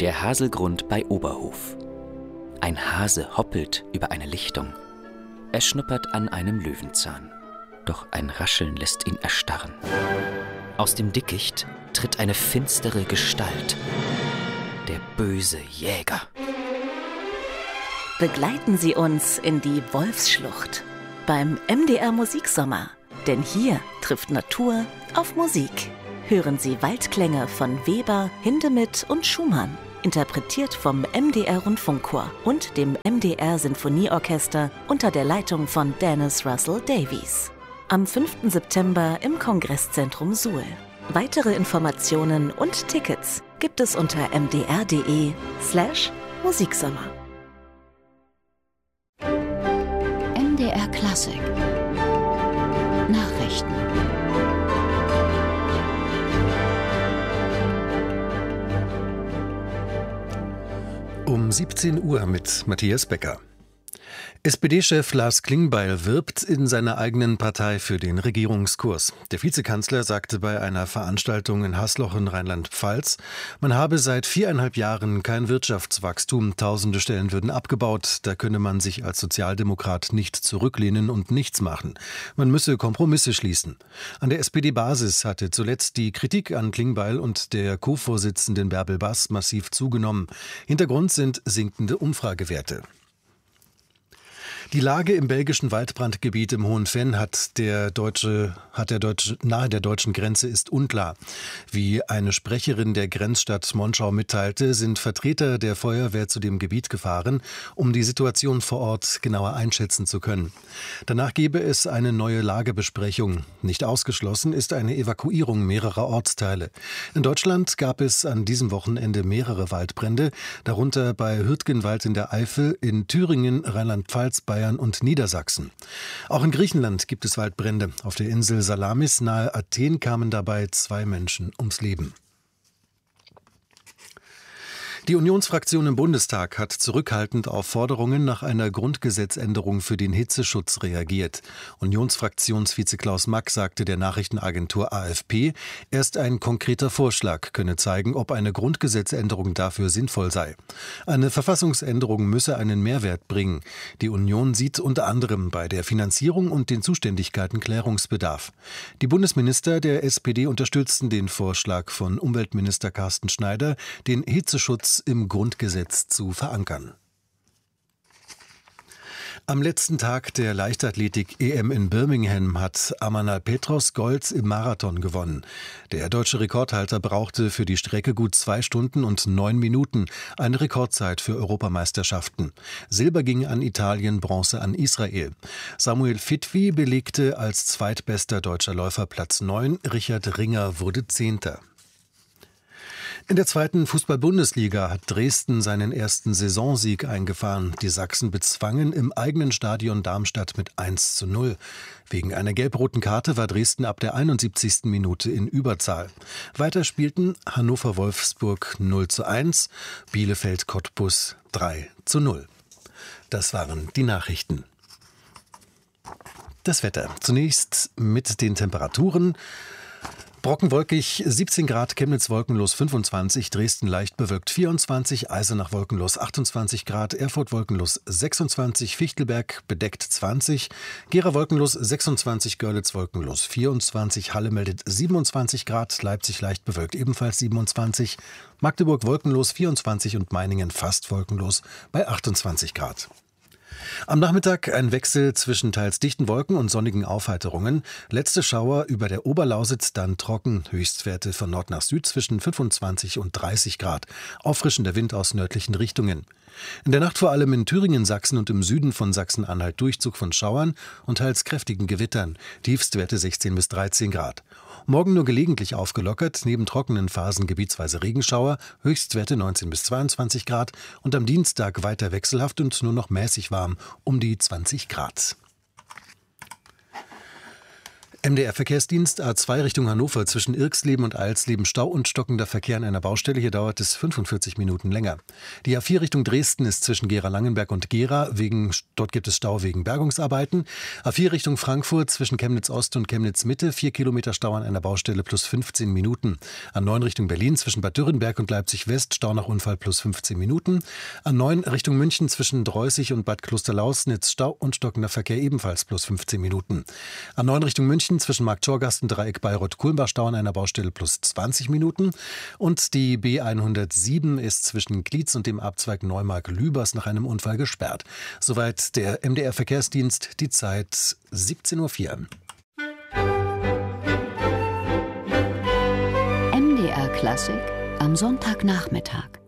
Der Haselgrund bei Oberhof. Ein Hase hoppelt über eine Lichtung. Er schnuppert an einem Löwenzahn. Doch ein Rascheln lässt ihn erstarren. Aus dem Dickicht tritt eine finstere Gestalt. Der böse Jäger. Begleiten Sie uns in die Wolfsschlucht beim MDR Musiksommer. Denn hier trifft Natur auf Musik. Hören Sie Waldklänge von Weber, Hindemith und Schumann. Interpretiert vom MDR Rundfunkchor und dem MDR Sinfonieorchester unter der Leitung von Dennis Russell Davies. Am 5. September im Kongresszentrum Suhl. Weitere Informationen und Tickets gibt es unter mdr.de/Musiksommer. MDR Klassik Nachrichten. Um 17 Uhr mit Matthias Becker. SPD-Chef Lars Klingbeil wirbt in seiner eigenen Partei für den Regierungskurs. Der Vizekanzler sagte bei einer Veranstaltung in Hasloch in Rheinland-Pfalz, man habe seit 4,5 Jahren kein Wirtschaftswachstum, tausende Stellen würden abgebaut, da könne man sich als Sozialdemokrat nicht zurücklehnen und nichts machen. Man müsse Kompromisse schließen. An der SPD-Basis hatte zuletzt die Kritik an Klingbeil und der Co-Vorsitzenden Bärbel Bass massiv zugenommen. Hintergrund sind sinkende Umfragewerte. Die Lage im belgischen Waldbrandgebiet im Hohen Venn nahe der deutschen Grenze ist unklar. Wie eine Sprecherin der Grenzstadt Monschau mitteilte, sind Vertreter der Feuerwehr zu dem Gebiet gefahren, um die Situation vor Ort genauer einschätzen zu können. Danach gebe es eine neue Lagebesprechung. Nicht ausgeschlossen ist eine Evakuierung mehrerer Ortsteile. In Deutschland gab es an diesem Wochenende mehrere Waldbrände, darunter bei Hürtgenwald in der Eifel, in Thüringen, Rheinland-Pfalz, Bayern und Niedersachsen. Auch in Griechenland gibt es Waldbrände. Auf der Insel Salamis nahe Athen kamen dabei 2 Menschen ums Leben. Die Unionsfraktion im Bundestag hat zurückhaltend auf Forderungen nach einer Grundgesetzänderung für den Hitzeschutz reagiert. Unionsfraktionsvize Klaus Mack sagte der Nachrichtenagentur AFP, erst ein konkreter Vorschlag könne zeigen, ob eine Grundgesetzänderung dafür sinnvoll sei. Eine Verfassungsänderung müsse einen Mehrwert bringen. Die Union sieht unter anderem bei der Finanzierung und den Zuständigkeiten Klärungsbedarf. Die Bundesminister der SPD unterstützten den Vorschlag von Umweltminister Carsten Schneider, den Hitzeschutz im Grundgesetz zu verankern. Am letzten Tag der Leichtathletik-EM in Birmingham hat Amanal Petros Gold im Marathon gewonnen. Der deutsche Rekordhalter brauchte für die Strecke gut 2 Stunden und 9 Minuten, eine Rekordzeit für Europameisterschaften. Silber ging an Italien, Bronze an Israel. Samuel Fitwi belegte als zweitbester deutscher Läufer Platz 9, Richard Ringer wurde 10. In der 2. Fußball-Bundesliga hat Dresden seinen ersten Saisonsieg eingefahren. Die Sachsen bezwangen im eigenen Stadion Darmstadt mit 1:0. Wegen einer gelb-roten Karte war Dresden ab der 71. Minute in Überzahl. Weiter spielten Hannover-Wolfsburg 0:1, Bielefeld-Cottbus 3:0. Das waren die Nachrichten. Das Wetter. Zunächst mit den Temperaturen. Brockenwolkig 17 Grad, Chemnitz wolkenlos 25, Dresden leicht bewölkt 24, Eisenach wolkenlos 28 Grad, Erfurt wolkenlos 26, Fichtelberg bedeckt 20, Gera wolkenlos 26, Görlitz wolkenlos 24, Halle meldet 27 Grad, Leipzig leicht bewölkt ebenfalls 27, Magdeburg wolkenlos 24 und Meiningen fast wolkenlos bei 28 Grad. Am Nachmittag ein Wechsel zwischen teils dichten Wolken und sonnigen Aufheiterungen. Letzte Schauer über der Oberlausitz, dann trocken. Höchstwerte von Nord nach Süd zwischen 25 und 30 Grad. Auffrischender Wind aus nördlichen Richtungen. In der Nacht vor allem in Thüringen, Sachsen und im Süden von Sachsen-Anhalt Durchzug von Schauern und teils kräftigen Gewittern. Tiefstwerte 16 bis 13 Grad. Morgen nur gelegentlich aufgelockert, neben trockenen Phasen gebietsweise Regenschauer, Höchstwerte 19 bis 22 Grad und am Dienstag weiter wechselhaft und nur noch mäßig warm, um die 20 Grad. MDR-Verkehrsdienst A2 Richtung Hannover zwischen Irxleben und Alsleben Stau und stockender Verkehr an einer Baustelle. Hier dauert es 45 Minuten länger. Die A4 Richtung Dresden ist zwischen Gera-Langenberg und Gera. Dort gibt es Stau wegen Bergungsarbeiten. A4 Richtung Frankfurt zwischen Chemnitz-Ost und Chemnitz-Mitte. 4 Kilometer Stau an einer Baustelle plus 15 Minuten. A9 Richtung Berlin zwischen Bad Dürrenberg und Leipzig-West. Stau nach Unfall plus 15 Minuten. A9 Richtung München zwischen Dreußig und Bad Klosterlausnitz. Stau und stockender Verkehr ebenfalls plus 15 Minuten. A9 Richtung München zwischen Marktschorgast und Dreieck Bayreuth-Kulmbach Stau an einer Baustelle plus 20 Minuten. Und die B107 ist zwischen Glietz und dem Abzweig Neumark-Lübers nach einem Unfall gesperrt. Soweit der MDR-Verkehrsdienst, die Zeit 17:04 Uhr. MDR Klassik am Sonntagnachmittag.